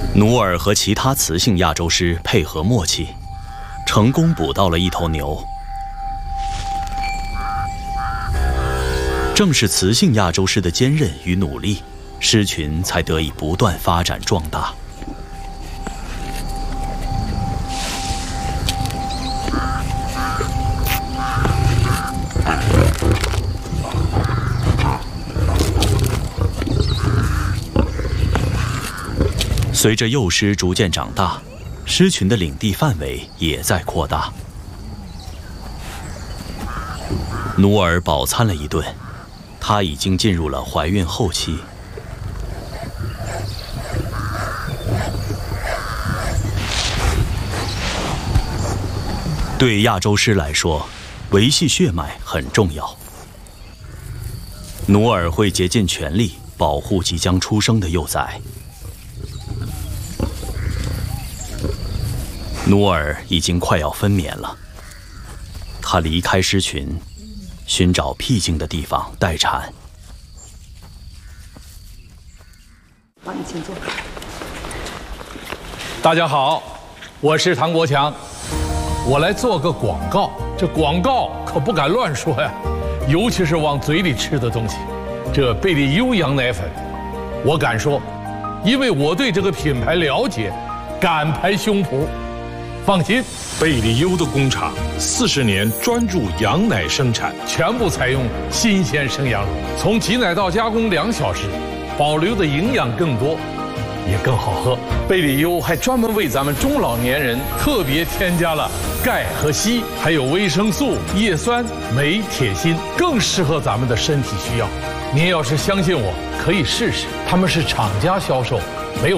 努尔和其他雌性亚洲狮配合默契，成功捕到了一头牛。正是雌性亚洲狮的坚韧与努力，狮群才得以不断发展壮大。随着幼狮逐渐长大，狮群的领地范围也在扩大。努尔饱餐了一顿，她已经进入了怀孕后期。对亚洲狮来说，维系血脉很重要。努尔会竭尽全力保护即将出生的幼崽。努尔已经快要分娩了，他离开狮群，寻找僻静的地方待产。 帮你请坐。 大家好，我是唐国强，我来做个广告。这广告可不敢乱说呀，尤其是往嘴里吃的东西。这贝利优羊奶粉，我敢说，因为我对这个品牌了解，敢拍胸脯。放心， 贝利优的工厂40年专注羊奶生产， 全部采用新鲜生羊乳，从挤奶到加工2小时，保留的营养更多，也更好喝。贝利优还专门为咱们中老年人特别添加了钙和硒，还有维生素、叶酸、镁、铁、锌，更适合咱们的身体需要。您要是相信我，可以试试。他们是厂家销售，